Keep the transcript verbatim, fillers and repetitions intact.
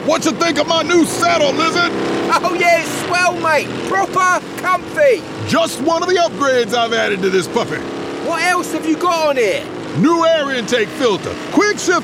What you think of my new saddle, Lizard? Oh yeah, it's swell, mate. Proper comfy. Just one of the upgrades I've added to this puppy. What else have you got on here? New air intake filter, quick shift